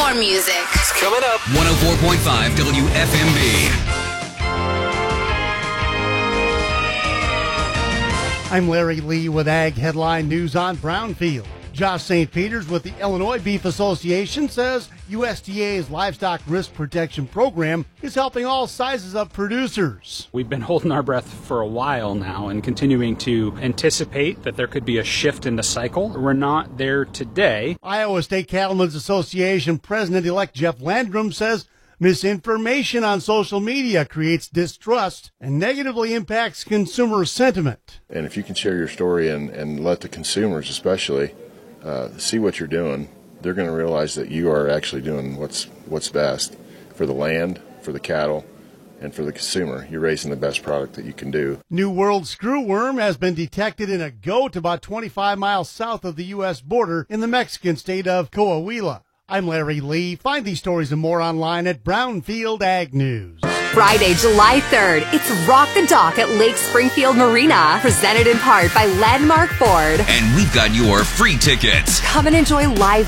more music. It's coming up. 104.5 WFMB. I'm Larry Lee with Ag Headline News on Brownfield. Josh St. Peters with the Illinois Beef Association says USDA's Livestock Risk Protection Program is helping all sizes of producers. We've been holding our breath for a while now and continuing to anticipate that there could be a shift in the cycle. We're not there today. Iowa State Cattlemen's Association President-elect Jeff Landrum says misinformation on social media creates distrust and negatively impacts consumer sentiment. And if you can share your story and let the consumers especially see what you're doing, they're going to realize that you are actually doing what's best for the land, for the cattle, and for the consumer. You're raising the best product that you can do. New World screwworm has been detected in a goat about 25 miles south of the U.S. border in the Mexican state of Coahuila. I'm Larry Lee. Find these stories and more online at Brownfield Ag News. Friday, July 3rd, it's Rock the Dock at Lake Springfield Marina, presented in part by Landmark Ford. And we've got your free tickets. Come and enjoy live